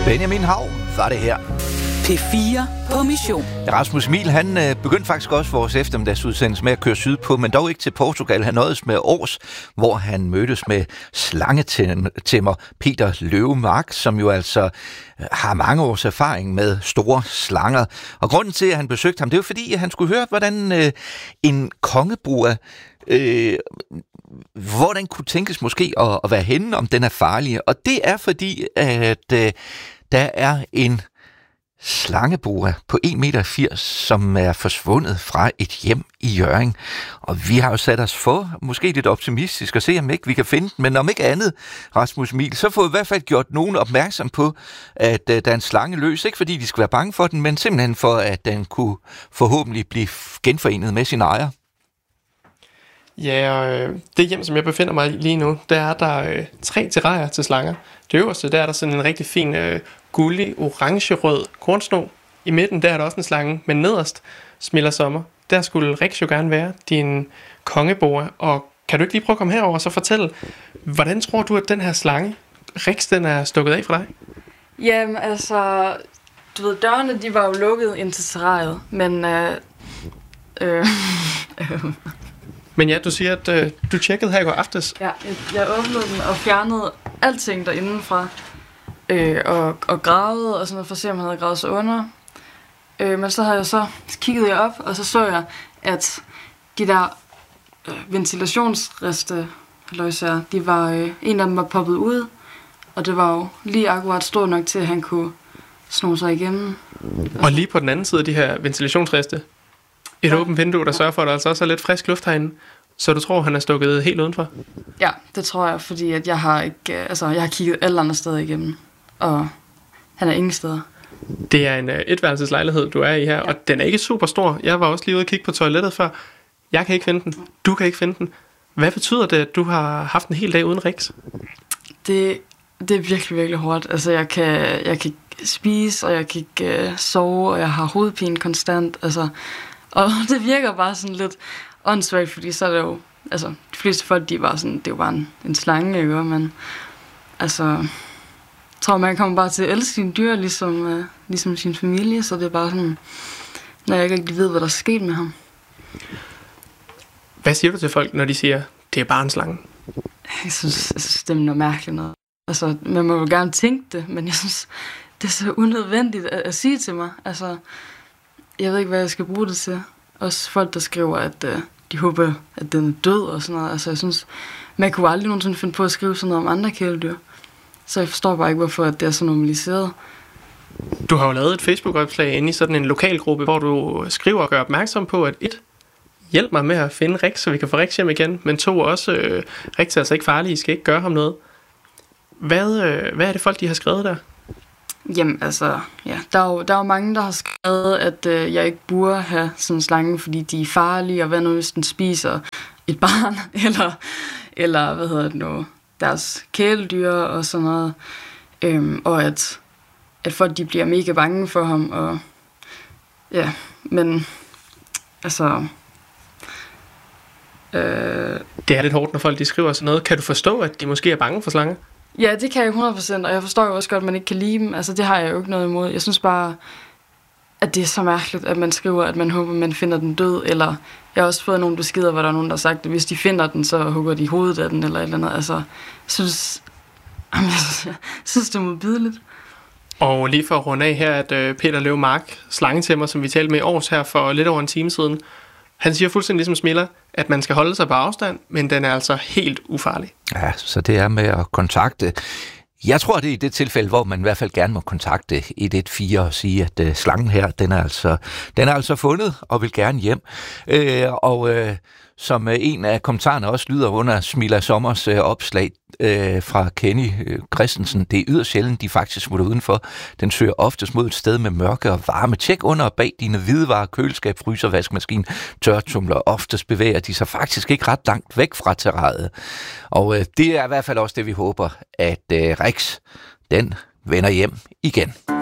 Benjamin Hav var det her. P4 på mission. Rasmus Miel, han begyndte faktisk også vores eftermiddagsudsendelse med at køre sydpå, men dog ikke til Portugal. Han nåedes med Års, hvor han mødtes med slangetemmer Peter Løvemark, som jo altså har mange års erfaring med store slanger. Og grunden til, at han besøgte ham, det var fordi, at han skulle høre, hvordan en kongebrua hvor den kunne tænkes måske at være henne, om den er farlig. Og det er fordi, at der er en slangebura på 1,80 meter, som er forsvundet fra et hjem i Hjørring. Og vi har jo sat os for, måske lidt optimistisk, at se, om ikke vi kan finde den. Men om ikke andet, Rasmus Miel, så får vi i hvert fald gjort nogen opmærksom på, at der er en slange løs. Ikke fordi de skal være bange for den, men simpelthen for, at den kunne forhåbentlig blive genforenet med sin ejer. Ja, og det hjem, som jeg befinder mig i lige nu, der er der 3 terrarier til slanger. Det øverste, der er der sådan en rigtig fin gullig, orange-rød kornsno. I midten, der er der også en slange, men nederst, Smiller Sommer, der skulle Rex jo gerne være, din kongeboer. Og kan du ikke lige prøve at komme herover og så fortælle, hvordan tror du, at den her slange, Rex, den er stukket af for dig? Jamen, altså, du ved, dørene, de var jo lukket ind til terrariet, men Men ja, du siger, at du tjekkede her i går aftes. Ja, jeg åbnede den og fjernede alting derindefra. Og gravede og sådan noget, for at se, om han havde gravet sig under. Men så havde jeg så kigget op, og så jeg, at de der ventilationsreste, de var, en af dem var poppet ud, og det var jo lige akkurat stort nok til, at han kunne sno sig igennem. Og lige på den anden side af de her ventilationsreste, et åbent vindue, der sørger for, at der altså også er lidt frisk luft herinde. Så du tror, han er stukket helt udenfor? Ja, det tror jeg, fordi at jeg har jeg har kigget alle andre steder igennem, og han er ingen steder. Det er en etværelseslejlighed, du er i her, ja. Og den er ikke super stor. Jeg var også lige ude og kigge på toilettet før. Jeg kan ikke finde den. Du kan ikke finde den. Hvad betyder det, at du har haft en hel dag uden Rex? Det er virkelig, virkelig hårdt. Altså, jeg kan spise, og jeg kan ikke sove, og jeg har hovedpine konstant. Altså, og det virker bare sådan lidt åndssvagt, fordi så er det jo, altså, de fleste folk, de var sådan, det er jo bare en slange, ikke? Men altså, jeg tror, man kommer bare til at elske sine dyr, ligesom sin familie, så det er bare sådan, når jeg ikke rigtig ved, hvad der er sket med ham. Hvad siger du til folk, når de siger, det er bare en slange? Jeg synes det er noget mærkeligt noget. Altså, man må jo gerne tænke det, men jeg synes, det er så unødvendigt at sige til mig. Altså, jeg ved ikke, hvad jeg skal bruge det til. Også folk, der skriver, at de håber, at den er død og sådan noget. Altså, jeg synes, man kunne aldrig nogensinde finde på at skrive sådan noget om andre kæledyr. Så jeg forstår bare ikke, hvorfor det er så normaliseret. Du har jo lavet et Facebook-opslag inde i sådan en lokalgruppe, hvor du skriver og gør opmærksom på, at 1. Hjælp mig med at finde Rex, så vi kan få Rex hjem igen. Men 2. Også, Rex er altså ikke farlig, I skal ikke gøre ham noget. Hvad er det folk, de har skrevet der? Jamen altså, ja, der er jo mange, der har skrevet, at jeg ikke burde have sådan en slange, fordi de er farlige, og hvad nu hvis den spiser et barn, eller hvad hedder det nu, deres kæledyr og sådan noget. Og at folk, de bliver mega bange for ham, og ja, men altså... Det er lidt hårdt, når folk de skriver sådan noget. Kan du forstå, at de måske er bange for slanger? Ja, det kan jeg 100%, og jeg forstår jo også godt, at man ikke kan lide dem. Altså, det har jeg jo ikke noget imod. Jeg synes bare, at det er så mærkeligt, at man skriver, at man håber, man finder den død, eller jeg har også fået nogle beskeder, hvor der er nogen, der har sagt, at hvis de finder den, så hugger de hovedet af den, eller et eller andet. Altså, jeg synes, det er modbydeligt. Og lige for at runde af her, at Peter Løvemark, slangetemmer, som vi talte med i Års her for lidt over en time siden, han siger fuldstændig ligesom Smiller, at man skal holde sig på afstand, men den er altså helt ufarlig. Ja, så det er med at kontakte. Jeg tror, det er i det tilfælde, hvor man i hvert fald gerne må kontakte 114 og sige, at slangen her, den er altså fundet og vil gerne hjem. Som en af kommentarerne også lyder under Smiller Sommers opslag fra Kenny Christensen. Det er yderst sjældent, de faktisk smutter udenfor. Den søger oftest mod et sted med mørke og varme. Tjek under og bag dine hvidevarer, køleskab, fryser, vaskemaskine, tørretumler. Oftest bevæger de sig faktisk ikke ret langt væk fra terrariet. Og det er i hvert fald også det, vi håber, at Rex, den vender hjem igen.